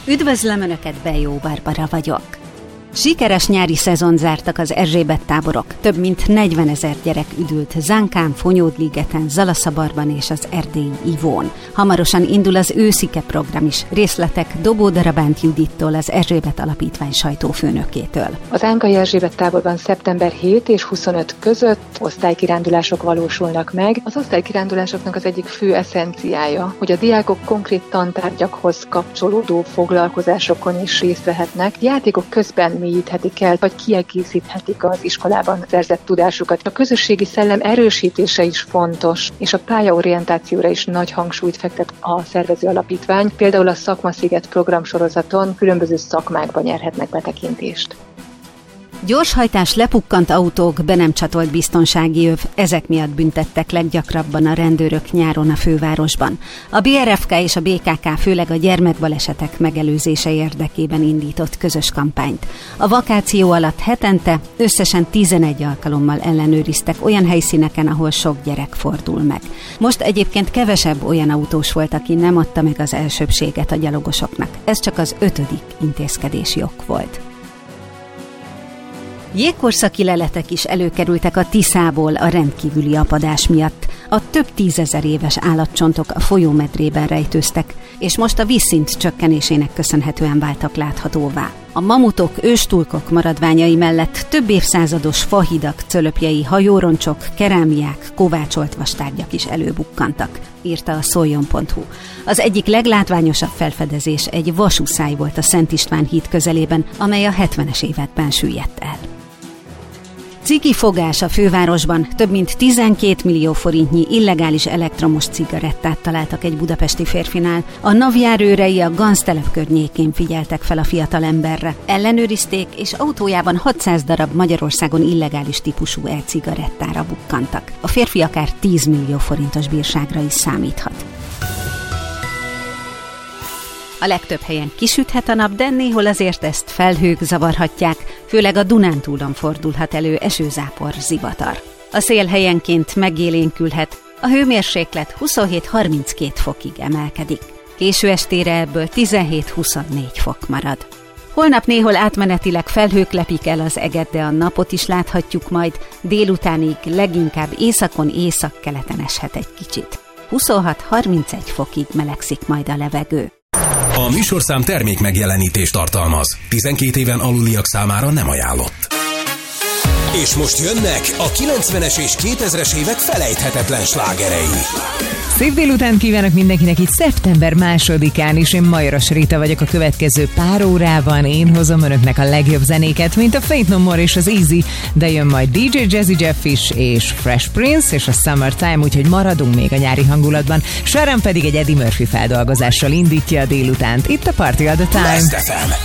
Üdvözlöm Önöket, Bejó Barbara vagyok. Sikeres nyári szezon zártak az Erzsébet táborok. Több mint 40 000 gyerek üdült Zánkán, Fonyódligeten, Zalaszabarban és az erdélyi Ivón. Hamarosan indul az őszike program is. Részletek Dobó Darabánt Judittól, az Erzsébet Alapítvány sajtófőnökétől. Az Ánkai Erzsébet táborban szeptember 7 és 25 között osztálykirándulások valósulnak meg. Az osztálykirándulásoknak az egyik fő eszenciája, hogy a diákok konkrét tantárgyakhoz kapcsolódó foglalkozásokon is részt vehetnek. Játékok közben mélyíthetik el, vagy kiegészíthetik az iskolában szerzett tudásukat. A közösségi szellem erősítése is fontos, és a pályaorientációra is nagy hangsúlyt fektet a szervező alapítvány. Például a Szakmasziget programsorozaton különböző szakmákban nyerhetnek betekintést. Gyorshajtás, lepukkant autók, be nem csatolt biztonsági öv, ezek miatt büntettek leggyakrabban a rendőrök nyáron a fővárosban. A BRFK és a BKK főleg a gyermekbalesetek megelőzése érdekében indított közös kampányt. A vakáció alatt hetente összesen 11 alkalommal ellenőriztek olyan helyszíneken, ahol sok gyerek fordul meg. Most egyébként kevesebb olyan autós volt, aki nem adta meg az elsőbbséget a gyalogosoknak. Ez csak az 5. intézkedési ok volt. Jégkorszaki leletek is előkerültek a Tiszából a rendkívüli apadás miatt. A több 10 000 éves állatcsontok a folyómedrében rejtőztek, és most a vízszint csökkenésének köszönhetően váltak láthatóvá. A mamutok, őstulkok maradványai mellett több évszázados fahidak, cölöpjei, hajóroncsok, kerámiák, kovácsolt vastárgyak is előbukkantak, írta a szoljon.hu. Az egyik leglátványosabb felfedezés egy vasúszály volt a Szent István híd közelében, amely a 70-es években süllyedt el. Cigi fogás a fővárosban, több mint 12 millió forintnyi illegális elektromos cigarettát találtak egy budapesti férfinál. A NAV járőrei a Ganztelep környékén figyeltek fel a fiatalemberre. Ellenőrizték, és autójában 600 darab Magyarországon illegális típusú e-cigarettára bukkantak. A férfi akár 10 millió forintos bírságra is számíthat. A legtöbb helyen kisüthet a nap, de néhol azért ezt felhők zavarhatják, főleg a Dunántúlon fordulhat elő esőzápor, zivatar. A szél helyenként megélénkülhet, a hőmérséklet 27-32 fokig emelkedik. Késő estére ebből 17-24 fok marad. Holnap néhol átmenetileg felhők lepik el az eget, de a napot is láthatjuk majd, délutánig leginkább északon, északkeleten eshet egy kicsit. 26-31 fokig melegszik majd a levegő. A műsorszám termék megjelenítést tartalmaz. 12 éven aluliak számára nem ajánlott. És most jönnek a 90-es és 2000-es évek felejthetetlen slágerei. Szép délután kívánok mindenkinek itt szeptember 2-án is. Én Majoras Rita vagyok. A következő pár órában én hozom önöknek a legjobb zenéket, mint a Faith No More és az Easy, de jön majd DJ Jazzy Jeff is, és Fresh Prince és a Summertime, úgyhogy maradunk még a nyári hangulatban. Sharon pedig egy Eddie Murphy feldolgozással indítja a délutánt. Itt a Party All The Time.